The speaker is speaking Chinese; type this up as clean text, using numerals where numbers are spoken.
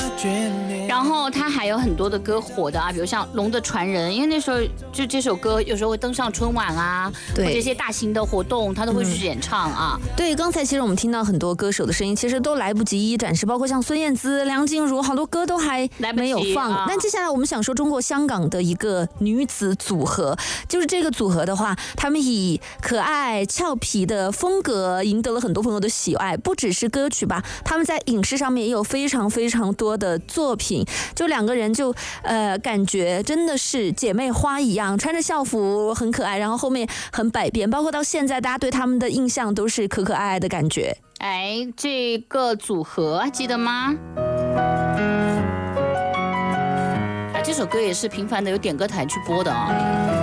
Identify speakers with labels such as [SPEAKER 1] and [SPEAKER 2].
[SPEAKER 1] 然后他还有很多的歌火的啊，比如像《龙的传人》，因为那时候就这首歌有时候会登上春晚啊，或者一些大型的活动，他都会去演唱啊。
[SPEAKER 2] 对，刚才其实我们听到很多歌手的声音，其实都来不及一一展示，包括像孙燕姿、梁静茹，好多歌都还没有放。但接下来我们想说中国香港的一个女子组合，就是这个组合的话，他们以可爱俏皮的风格赢得了很多朋友的喜爱，不只是歌曲吧，他们在影视上面也有非常非常多的作品，就两个人就感觉真的是姐妹花一样，穿着校服很可爱，然后后面很百变，包括到现在大家对他们的印象都是可可爱爱的感觉。
[SPEAKER 1] 哎，这个组合记得吗？这首歌也是频繁的有点歌台去播的啊。